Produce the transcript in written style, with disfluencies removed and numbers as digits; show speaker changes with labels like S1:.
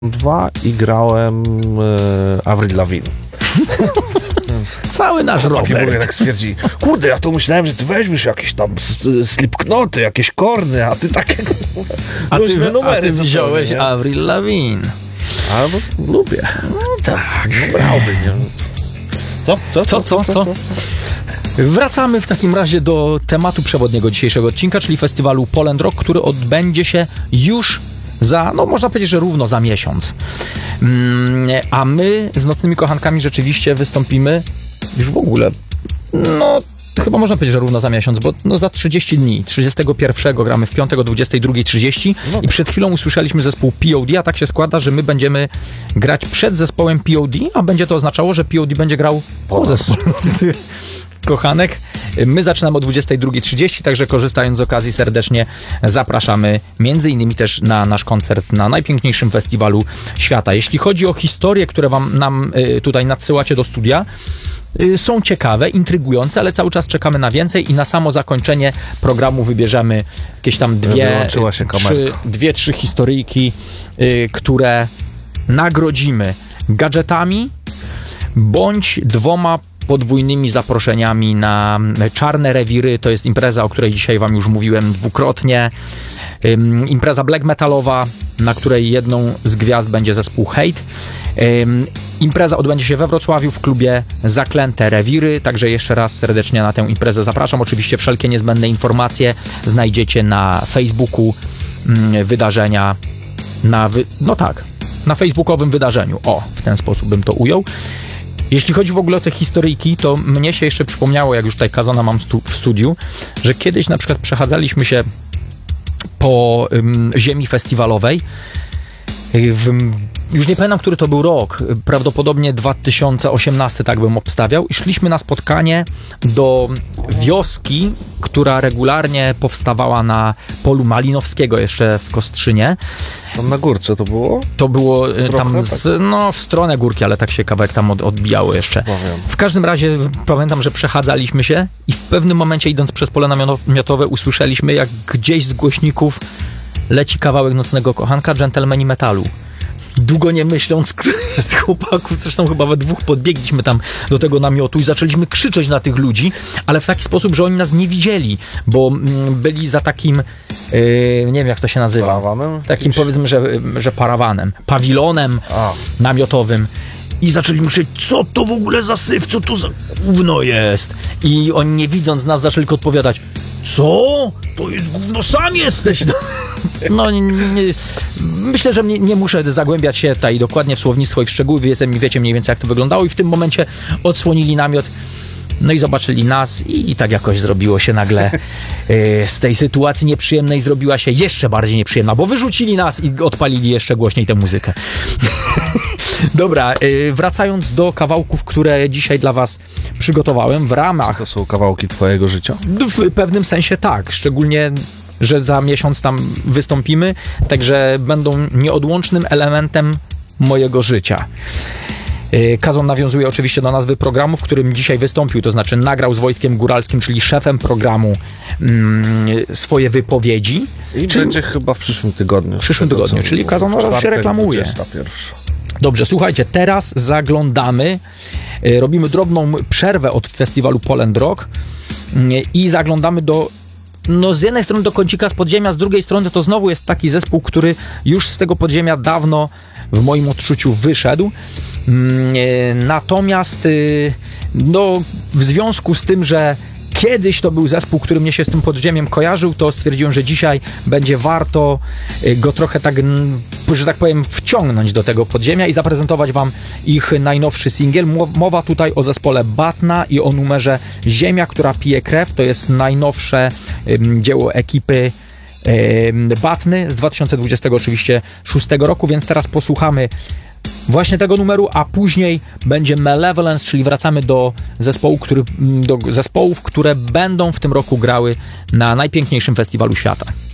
S1: 2 i grałem Avril Lavigne.
S2: Cały nasz
S1: Chłopaki w ogóle
S2: Robert.
S1: tak stwierdzi, kurde, ja to myślałem, że ty weźmiesz jakieś tam Slipknoty, jakieś Korny, a ty takie luźne numery
S2: wziąłeś
S1: zupełnie, nie?
S2: Avril Lavigne.
S1: Albo lubię.
S2: No tak.
S1: No brałby, nie? Co?
S2: Wracamy w takim razie do tematu przewodniego dzisiejszego odcinka, czyli festiwalu Poland Rock, który odbędzie się już za, no można powiedzieć, że równo za miesiąc. A my z Nocnymi Kochankami rzeczywiście wystąpimy już w ogóle, no chyba można powiedzieć, że równo za miesiąc, bo no za 30 dni, 31 gramy w piątek o 22:30 i przed chwilą usłyszeliśmy zespół POD, a tak się składa, że my będziemy grać przed zespołem POD, a będzie to oznaczało, że POD będzie grał po zespole Kochanek. My zaczynamy o 22:30, także korzystając z okazji serdecznie zapraszamy między innymi też na nasz koncert na najpiękniejszym festiwalu świata. Jeśli chodzi o historie, które nam tutaj nadsyłacie do studia, są ciekawe, intrygujące, ale cały czas czekamy na więcej i na samo zakończenie programu wybierzemy jakieś tam dwie, trzy historyjki, które nagrodzimy gadżetami bądź 2 podwójnymi zaproszeniami na Czarne Rewiry. To jest impreza, o której dzisiaj wam już mówiłem dwukrotnie. Impreza black metalowa, na której jedną z gwiazd będzie zespół Hate. Impreza odbędzie się we Wrocławiu w klubie Zaklęte Rewiry, także jeszcze raz serdecznie na tę imprezę zapraszam. Oczywiście wszelkie niezbędne informacje znajdziecie na Facebooku wydarzenia, na facebookowym wydarzeniu. O, w ten sposób bym to ujął. Jeśli chodzi w ogóle o te historyjki, to mnie się jeszcze przypomniało, jak już tutaj Kazana mam w studiu, że kiedyś na przykład przechadzaliśmy się po ziemi festiwalowej. Już nie pamiętam, który to był rok, prawdopodobnie 2018, tak bym obstawiał, i szliśmy na spotkanie do wioski, która regularnie powstawała na polu Malinowskiego jeszcze w Kostrzynie.
S1: Tam na górce to było?
S2: To było tam
S1: tak.
S2: w stronę górki, ale tak się kawałek tam odbijało jeszcze.
S1: Powiem.
S2: W każdym razie pamiętam, że przechadzaliśmy się i w pewnym momencie, idąc przez pole namiotowe, usłyszeliśmy, jak gdzieś z głośników leci kawałek Nocnego Kochanka, Dżentelmeni Metalu. Długo nie myśląc, z chłopaków, zresztą chyba we dwóch podbiegliśmy tam do tego namiotu i zaczęliśmy krzyczeć na tych ludzi, ale w taki sposób, że oni nas nie widzieli, bo byli za takim, nie wiem jak to się nazywa,
S1: Parawanem?
S2: takim powiedzmy, że parawanem, pawilonem namiotowym. I zaczęli myśleć, co to w ogóle za syf, co to za gówno jest. I oni nie widząc nas zaczęli tylko odpowiadać, co? To jest gówno, sam jesteś. No, myślę, że nie muszę zagłębiać się tutaj dokładnie w słownictwo i w szczegóły, wiecie mniej więcej jak to wyglądało i w tym momencie odsłonili namiot, no i zobaczyli nas i tak jakoś zrobiło się nagle z tej sytuacji nieprzyjemnej zrobiła się jeszcze bardziej nieprzyjemna, bo wyrzucili nas i odpalili jeszcze głośniej tę muzykę. Dobra, wracając do kawałków, które dzisiaj dla was przygotowałem w ramach...
S1: To są kawałki twojego życia?
S2: W pewnym sensie tak, szczególnie, że za miesiąc tam wystąpimy, także będą nieodłącznym elementem mojego życia. Kazon nawiązuje oczywiście do nazwy programu, w którym dzisiaj wystąpił, to znaczy nagrał z Wojtkiem Góralskim, czyli szefem programu, swoje wypowiedzi.
S1: I będzie chyba w przyszłym tygodniu.
S2: Czyli Kazon się reklamuje.
S1: 21.
S2: Dobrze, słuchajcie, teraz zaglądamy, robimy drobną przerwę od festiwalu Poland Rock i zaglądamy z jednej strony do kącika z podziemia, z drugiej strony to znowu jest taki zespół, który już z tego podziemia dawno w moim odczuciu wyszedł. Natomiast w związku z tym, że kiedyś to był zespół, który mnie się z tym podziemiem kojarzył, to stwierdziłem, że dzisiaj będzie warto go trochę tak, że tak powiem, wciągnąć do tego podziemia i zaprezentować wam ich najnowszy singiel. Mowa tutaj o zespole Batna i o numerze Ziemia, która pije krew. To jest najnowsze dzieło ekipy Batny z 2026 oczywiście roku, więc teraz posłuchamy właśnie tego numeru, a później będzie Malevolence, czyli wracamy do zespołów, które będą w tym roku grały na najpiękniejszym festiwalu świata.